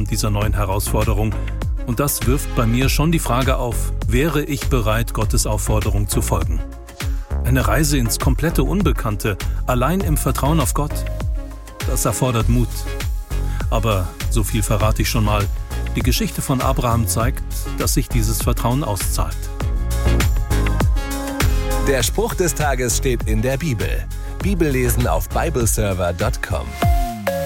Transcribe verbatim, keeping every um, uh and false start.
dieser neuen Herausforderung. Und das wirft bei mir schon die Frage auf, wäre ich bereit, Gottes Aufforderung zu folgen? Eine Reise ins komplette Unbekannte, allein im Vertrauen auf Gott? Das erfordert Mut. Aber so viel verrate ich schon mal. Die Geschichte von Abraham zeigt, dass sich dieses Vertrauen auszahlt. Der Spruch des Tages steht in der Bibel. Bibellesen auf bibleserver punkt com.